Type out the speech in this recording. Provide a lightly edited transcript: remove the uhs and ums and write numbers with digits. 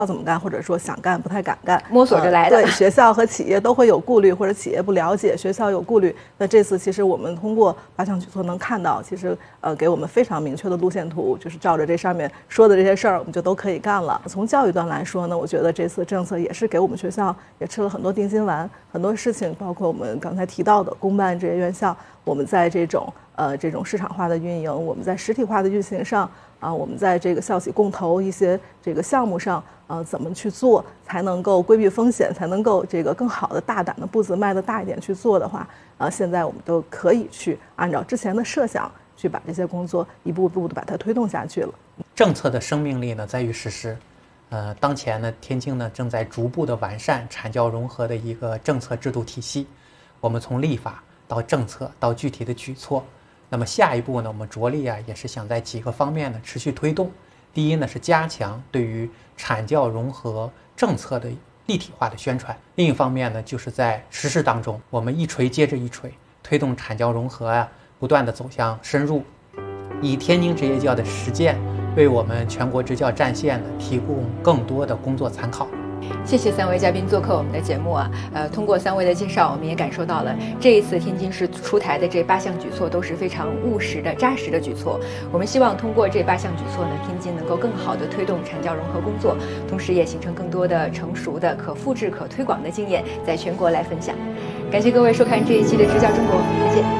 怎么干，或者说想干不太敢干， 摸索着来的。 对，学校和企业都会有顾虑，或者企业不了解，学校有顾虑。那这次其实我们通过8项举措能看到，其实给我们非常明确的路线图，就是照着这上面说的这些事儿，我们就都可以干了。从教育端来说呢，我觉得这次政策也是给我们学校也吃了很多定心丸，很多事情，包括我们刚才提到的公办这些院校，我们在这种市场化的运营，我们在实体化的运行上。我们在这个校企共投一些这个项目上，怎么去做才能够规避风险，才能够这个更好的、大胆的步子迈得大一点去做的话，现在我们都可以去按照之前的设想去把这些工作一步步的把它推动下去了。 政策的生命力呢在于实施，当前呢天津呢正在逐步的完善产教融合的一个政策制度体系，我们从立法到政策到具体的举措。那么下一步呢，我们着力也是想在几个方面呢持续推动。第一呢是加强对于产教融合政策的立体化的宣传，另一方面呢就是在实施当中，我们一锤接着一锤，推动产教融合不断的走向深入，以天津职业教的实践为我们全国职教战线呢提供更多的工作参考。 谢谢3位嘉宾做客我们的节目通过3位的介绍，我们也感受到了这一次天津市出台的这8项举措都是非常务实的、扎实的举措。我们希望通过这8项举措呢，天津能够更好地推动产教融合工作，同时也形成更多的成熟的、可复制、可推广的经验，在全国来分享。感谢各位收看这一期的支教中国，再见。